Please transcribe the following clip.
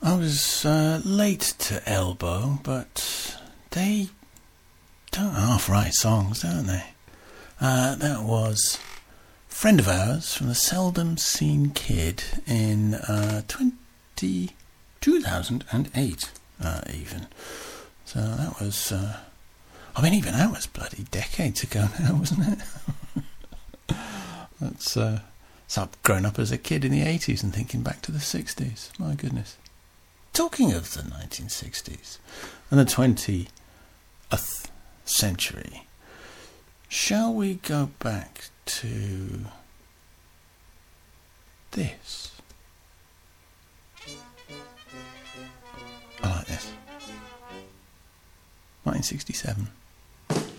I was late to Elbow, but they don't half write songs, don't they? That was a friend of ours from the Seldom Seen Kid in 2008, even. So that was... even that was bloody decades ago now, wasn't it? That's... So I've grown up as a kid in the 80s and thinking back to the 60s. My goodness. Talking of the 1960s and the 20th century, shall we go back to this? I like this. 1967.